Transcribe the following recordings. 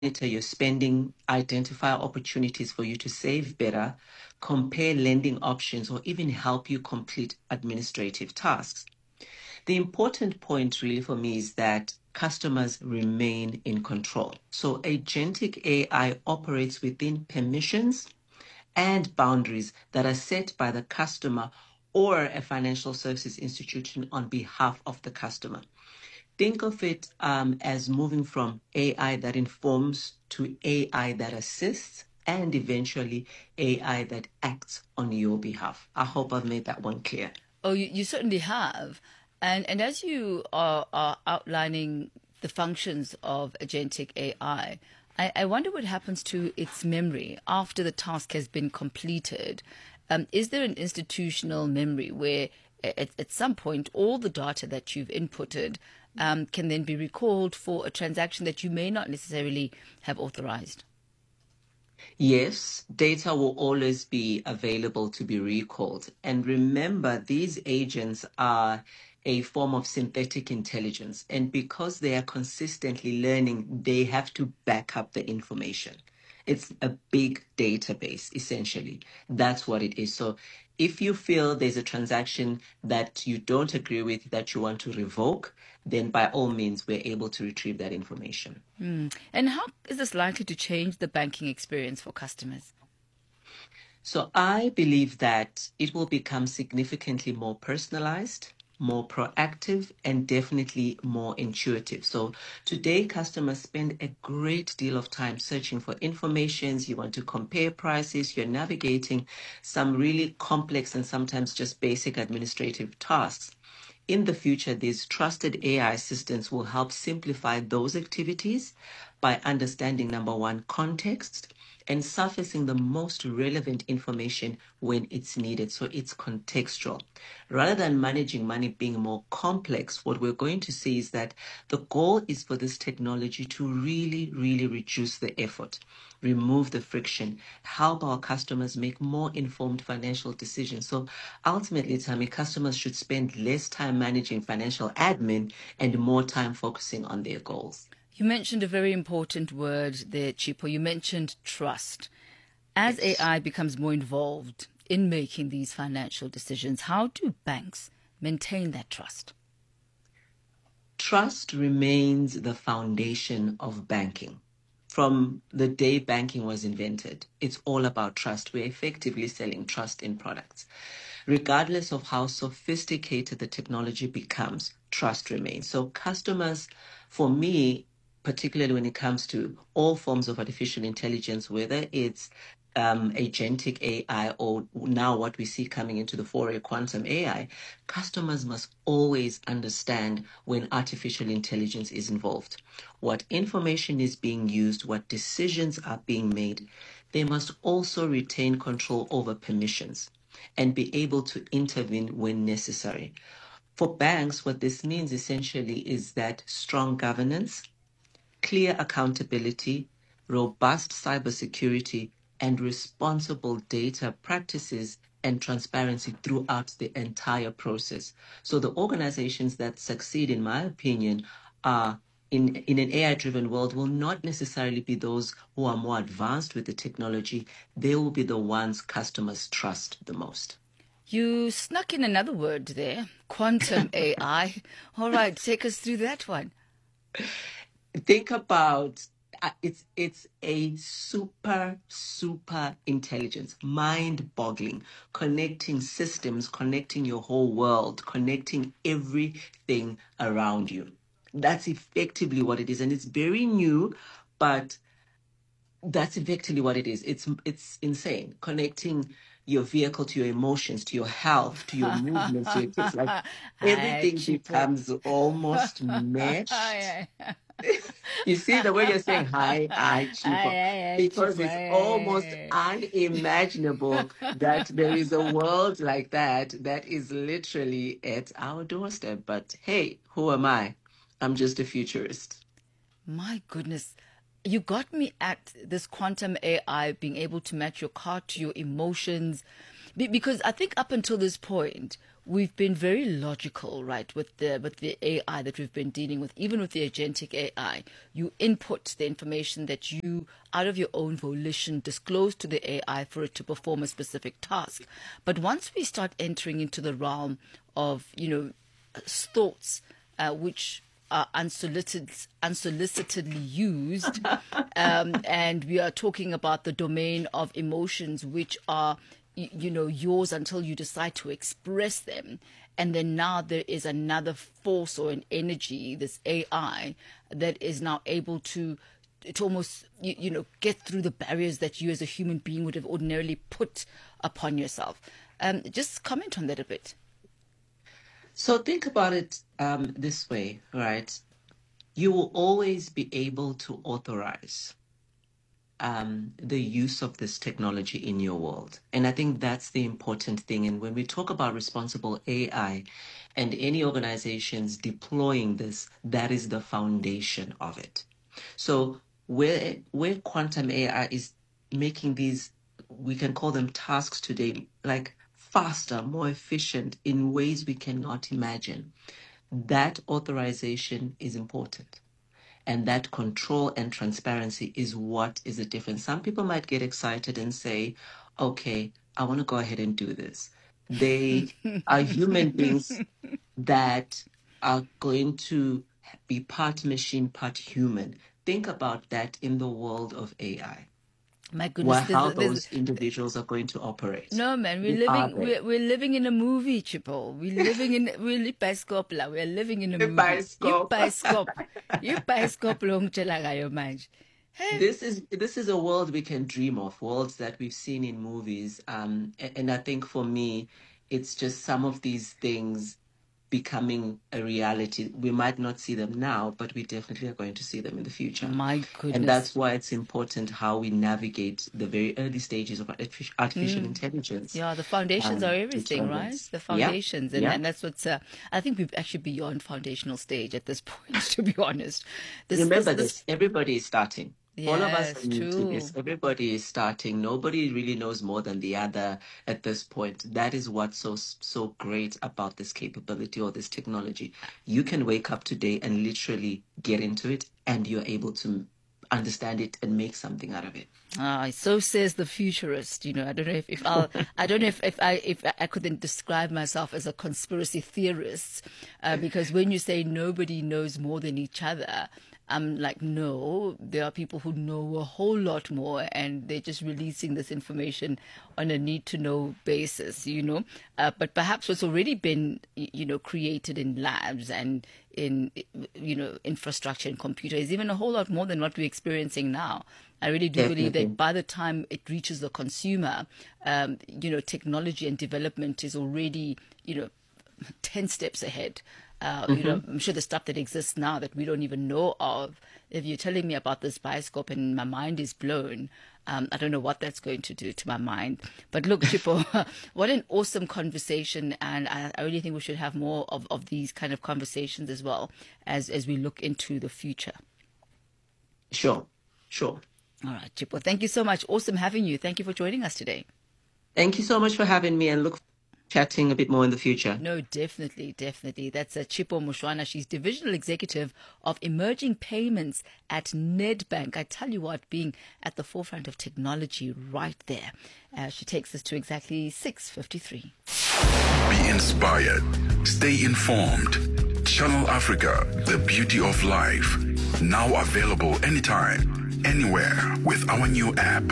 monitor your spending, identify opportunities for you to save better, compare lending options, or even help you complete administrative tasks. The important point really for me is that customers remain in control. So agentic AI operates within permissions and boundaries that are set by the customer or a financial services institution on behalf of the customer. Think of it as moving from AI that informs to AI that assists and eventually AI that acts on your behalf. I hope I've made that one clear. Oh, you certainly have. And as you are outlining the functions of agentic AI, I wonder what happens to its memory after the task has been completed. Is there an institutional memory where at some point all the data that you've inputted can then be recalled for a transaction that you may not necessarily have authorized? Yes, data will always be available to be recalled. And remember, these agents are a form of synthetic intelligence. And because they are consistently learning, they have to back up the information. It's a big database, essentially. That's what it is. So if you feel there's a transaction that you don't agree with, that you want to revoke, then by all means, we're able to retrieve that information. And how is this likely to change the banking experience for customers? So I believe that it will become significantly more personalized, more proactive, and definitely more intuitive. So today, customers spend a great deal of time searching for information. You want to compare prices, you're navigating some really complex and sometimes just basic administrative tasks. In the future, these trusted AI assistants will help simplify those activities by understanding, number one, context and surfacing the most relevant information when it's needed. So it's contextual. Rather than managing money being more complex, what we're going to see is that the goal is for this technology to really, really reduce the effort, remove the friction, help our customers make more informed financial decisions. So ultimately, Tammy, customers should spend less time managing financial admin and more time focusing on their goals. You mentioned a very important word there, Chipo. You mentioned trust. As Yes. AI becomes more involved in making these financial decisions, how do banks maintain that trust? Trust remains the foundation of banking. From the day banking was invented, it's all about trust. We're effectively selling trust in products. Regardless of how sophisticated the technology becomes, trust remains. So customers, for me, particularly when it comes to all forms of artificial intelligence, whether it's agentic AI or now what we see coming into the foray, quantum AI, customers must always understand when artificial intelligence is involved, what information is being used, what decisions are being made. They must also retain control over permissions and be able to intervene when necessary. For banks, what this means essentially is that strong governance, clear accountability, robust cybersecurity, and responsible data practices and transparency throughout the entire process. So the organizations that succeed, in my opinion, are in an AI-driven world will not necessarily be those who are more advanced with the technology. They will be the ones customers trust the most. You snuck in another word there, quantum AI. All right, take us through that one. Think about it's a super intelligence, mind-boggling, connecting systems, connecting your whole world, connecting everything around you. That's effectively what it is, and it's very new, but that's effectively what it is. It's insane, connecting your vehicle to your emotions, to your health, to your movements, to your kids. Like Hi, everything Chipo. becomes almost meshed. You see the way you're saying hi, cheaper, Hi, because Chipo. it's almost unimaginable that there is a world like that is literally at our doorstep. But hey, who am I? I'm just a futurist. My goodness. You got me at this quantum AI being able to match your car to your emotions. Because I think up until this point, we've been very logical, right, with the AI that we've been dealing with, even with the agentic AI. You input the information that you, out of your own volition, disclose to the AI for it to perform a specific task. But once we start entering into the realm of, thoughts, which are unsolicitedly used, and we are talking about the domain of emotions, which are yours until you decide to express them. And then now there is another force or an energy, this AI, that is now able to almost get through the barriers that you as a human being would have ordinarily put upon yourself. Just comment on that a bit. So think about it this way, right? You will always be able to authorize the use of this technology in your world. And I think that's the important thing. And when we talk about responsible AI and any organizations deploying this, that is the foundation of it. So where quantum AI is making these, we can call them tasks today, like faster, more efficient in ways we cannot imagine, that authorization is important. And that control and transparency is what is the difference. Some people might get excited and say, okay, I want to go ahead and do this. They are human beings that are going to be part machine, part human. Think about that in the world of AI. My goodness, How those individuals are going to operate. No, man, we're living in a movie, Chipo. We're living in we're living in a movie. Bioscope long chelagayo manje. This is a world we can dream of, worlds that we've seen in movies. And I think for me, it's just some of these things becoming a reality. We might not see them now, but we definitely are going to see them in the future. My goodness. And that's why it's important how we navigate the very early stages of artificial intelligence. Yeah, the foundations are everything, right? The foundations. Yeah. And that's what's, I think we're actually beyond foundational stage at this point, to be honest. Remember this, everybody is starting. Yes, all of us are new to true. this. Everybody is starting. Nobody really knows more than the other at this point. That is what's so great about this capability or this technology. You can wake up today and literally get into it, and you're able to understand it and make something out of it. So says the futurist. I don't know if I could then describe myself as a conspiracy theorist, because when you say nobody knows more than each other, I'm like, no, there are people who know a whole lot more, and they're just releasing this information on a need-to-know basis, But perhaps what's already been, created in labs and in, infrastructure and computer is even a whole lot more than what we're experiencing now. I really do believe that by the time it reaches the consumer, technology and development is already, 10 steps ahead. I'm sure the stuff that exists now that we don't even know of, if you're telling me about this bioscope and my mind is blown, I don't know what that's going to do to my mind. But look, Chipo, what an awesome conversation. And I really think we should have more of these kind of conversations as well as we look into the future. Sure. All right, Chipo, thank you so much. Awesome having you. Thank you for joining us today. Thank you so much for having me, and look chatting a bit more in the future. No, definitely. That's Chipo Mushwana. She's Divisional Executive of Emerging Payments at Nedbank. I tell you what, being at the forefront of technology right there. She takes us to exactly 6:53. Be inspired. Stay informed. Channel Africa, the beauty of life. Now available anytime, anywhere with our new app.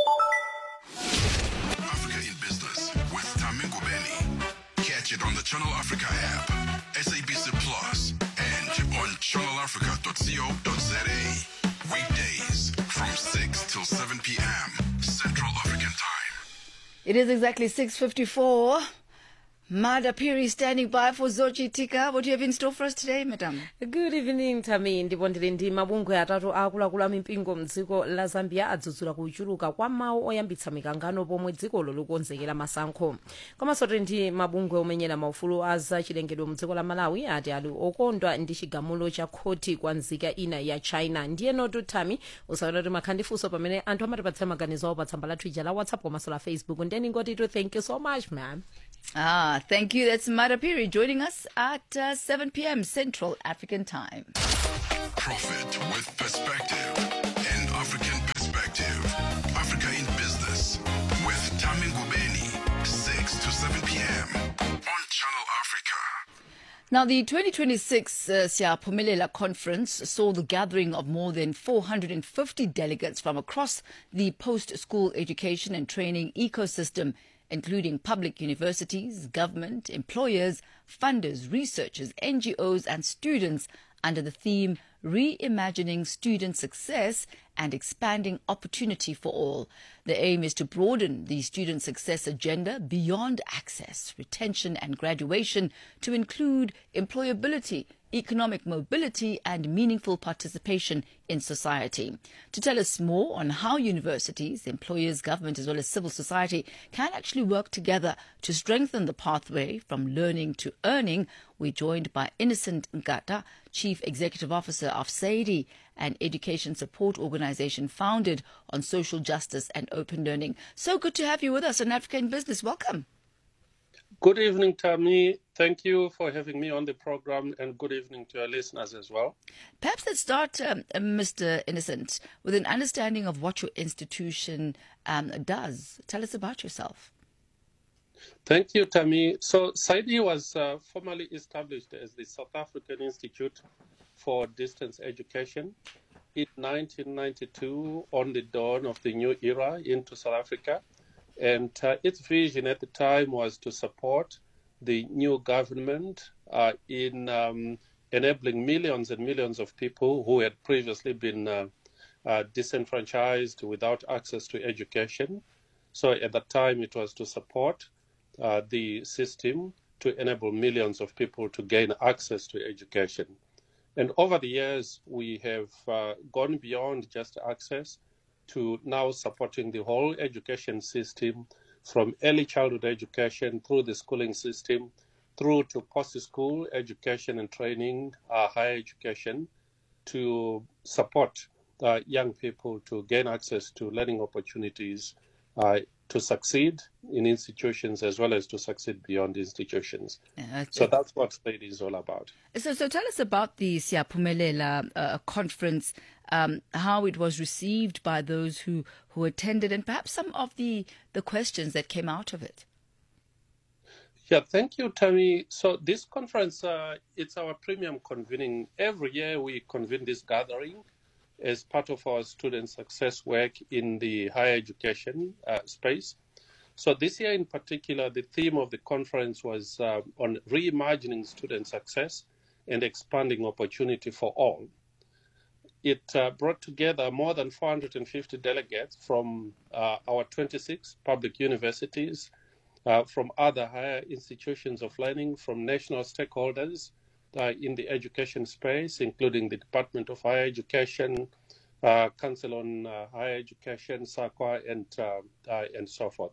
It on the Channel Africa app, SABC Plus, and on channelafrica.co.za. Weekdays from 6 till 7 p.m. Central African Time. It is exactly 6:54. Mada Piri standing by for Zochi Tika. What do you have in store for us today, madam? Good evening, Tami. Ndipo ndili ndi mabungwe atatu akuluakulu amipingo mdziko la Zambia adzudzula kuchuluka kwa mawu oyambitsa mikangano pomwe dzikolo likonzekera masankho. Komanso ndi mabungwe omenyera maufulu a zachilengedwe mdziko la Malawi ati ali okondwa ndi chigamulo cha khoti kwa nzika ina ya China. Ndiye notu Tami usaona kuti makhandifunso pamene anthu amatipatsa maganizo awo pa tsamba la Twitter la WhatsApp komanso la Facebook. Ndeni ngoti to thank you so much, ma'am. Thank you. That's Mada Piri joining us at 7 p.m. Central African Time. Profit with perspective. An African perspective. Africa in Business with Tami Ngubeni, 6 to 7 p.m. on Channel Africa. Now, the 2026 Siyaphumelela Conference saw the gathering of more than 450 delegates from across the post-school education and training ecosystem, including public universities, government, employers, funders, researchers, NGOs and students, under the theme Reimagining Student Success and Expanding Opportunity for All. The aim is to broaden the student success agenda beyond access, retention and graduation to include employability, economic mobility and meaningful participation in society. To tell us more on how universities, employers, government as well as civil society can actually work together to strengthen the pathway from learning to earning, we're joined by Innocent Nkata, Chief Executive Officer of SAIDI, an education support organization founded on social justice and open learning. So good to have you with us on Africa in Business. Welcome. Good evening, Tami. Thank you for having me on the program, and good evening to our listeners as well. Perhaps let's start, Mr. Innocent, with an understanding of what your institution does. Tell us about yourself. Thank you, Tami. So, SAIDI was formally established as the South African Institute for Distance Education in 1992 on the dawn of the new era into South Africa. And its vision at the time was to support the new government in enabling millions and millions of people who had previously been disenfranchised without access to education. So at that time, it was to support the system to enable millions of people to gain access to education. And over the years, we have gone beyond just access to now supporting the whole education system, from early childhood education through the schooling system, through to post-school education and training, higher education, to support young people to gain access to learning opportunities, to succeed in institutions as well as to succeed beyond institutions. So that's what SAIDI is all about. So tell us about the Siyaphumelela conference, how it was received by those who attended, and perhaps some of the questions that came out of it. Yeah, thank you, Tami. So this conference, it's our premium convening. Every year we convene this gathering as part of our student success work in the higher education space. So this year in particular, the theme of the conference was on reimagining student success and expanding opportunity for all. It brought together more than 450 delegates from our 26 public universities, from other higher institutions of learning, from national stakeholders in the education space, including the Department of Higher Education, Council on Higher Education, SAQA, and so forth.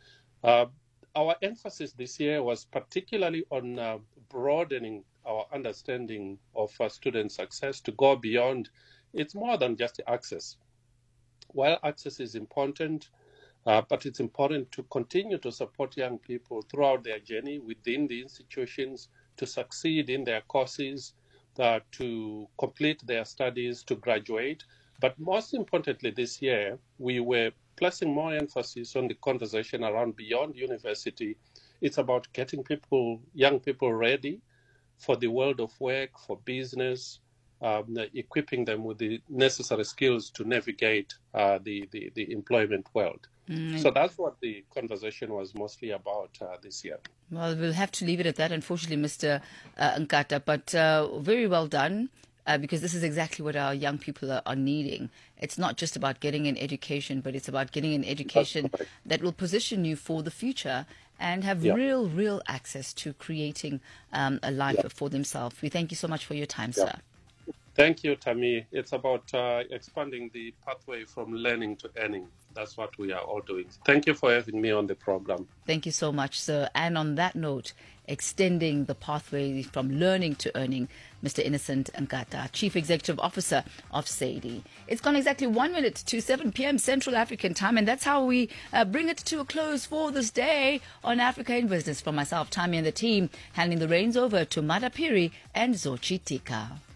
Our emphasis this year was particularly on broadening our understanding of student success to go beyond. It's more than just access. While access is important, but it's important to continue to support young people throughout their journey within the institutions, to succeed in their courses, to complete their studies, to graduate. But most importantly, this year, we were placing more emphasis on the conversation around beyond university. It's about getting young people ready for the world of work, for business, equipping them with the necessary skills to navigate the employment world. So that's what the conversation was mostly about this year. Well, we'll have to leave it at that, unfortunately, Mr. Nkata, but very well done. because this is exactly what our young people are needing. It's not just about getting an education, but it's about getting an education that will position you for the future and have real access to creating a life for themselves. We thank you so much for your time, sir. Thank you, Tammy. It's about expanding the pathway from learning to earning. That's what we are all doing. Thank you for having me on the program. Thank you so much, sir. And on that note, extending the pathway from learning to earning, Mr. Innocent Nkata, Chief Executive Officer of SADI. It's gone exactly 1 minute to 7 p.m. Central African time, and that's how we bring it to a close for this day on Africa in Business. For myself, Tammy, and the team, handing the reins over to Madapiri and Zochitika.